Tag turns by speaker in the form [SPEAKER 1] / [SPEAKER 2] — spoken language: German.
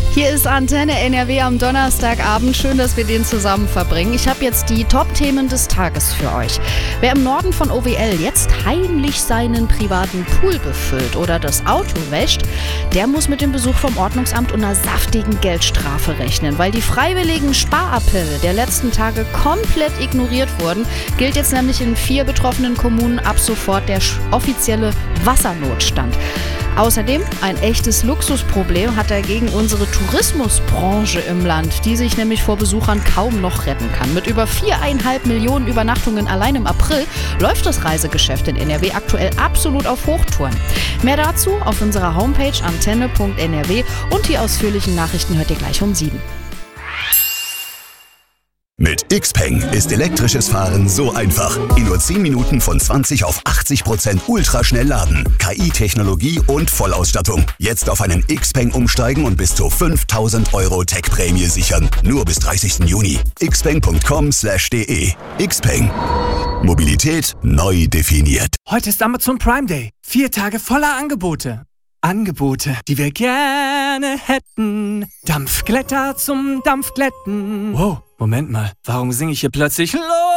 [SPEAKER 1] Hier ist Antenne NRW am Donnerstagabend. Schön, dass wir den zusammen verbringen. Ich habe jetzt die Top-Themen des Tages für euch. Wer im Norden von OWL jetzt heimlich seinen privaten Pool befüllt oder das Auto wäscht, der muss mit dem Besuch vom Ordnungsamt und einer saftigen Geldstrafe rechnen. Weil die freiwilligen Sparappelle der letzten Tage komplett ignoriert wurden, gilt jetzt nämlich in 4 betroffenen Kommunen ab sofort der offizielle Wassernotstand. Außerdem ein echtes Luxusproblem hat dagegen unsere Tourismusbranche im Land, die sich nämlich vor Besuchern kaum noch retten kann. Mit über 4,5 Millionen Übernachtungen allein im April läuft das Reisegeschäft in NRW aktuell absolut auf Hochtouren. Mehr dazu auf unserer Homepage antenne.nrw und die ausführlichen Nachrichten hört ihr gleich um 7.
[SPEAKER 2] Mit Xpeng ist elektrisches Fahren so einfach. In nur 10 Minuten von 20 auf 80% ultraschnell laden. KI-Technologie und Vollausstattung. Jetzt auf einen Xpeng umsteigen und bis zu 5.000 € Tech-Prämie sichern. Nur bis 30. Juni. xpeng.com/de. Xpeng. Mobilität neu definiert.
[SPEAKER 3] Heute ist Amazon Prime Day. 4 Tage voller Angebote. Angebote, die wir gerne hätten. Dampfglätter zum Dampfglätten. Wow, Moment mal. Warum singe ich hier plötzlich los?